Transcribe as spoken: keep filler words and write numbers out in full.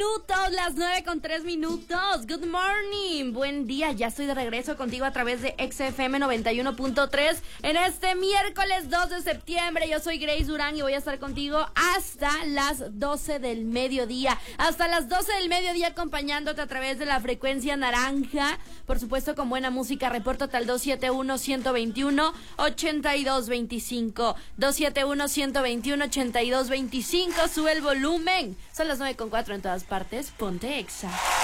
Minutos, las nueve con tres minutos. Good morning, buen día. Ya estoy de regreso contigo a través de X F M noventa y uno punto tres en este miércoles dos de septiembre. Yo soy Grace Durán y voy a estar contigo hasta las doce del mediodía. Hasta las doce del mediodía acompañándote a través de la frecuencia naranja. Por supuesto con buena música. Repórtate al dos siete uno, uno dos uno, ocho dos dos cinco. dos siete uno, uno dos uno, ocho dos dos cinco. Sube el volumen. Son las nueve con cuatro en todas partes. Ponte Exa.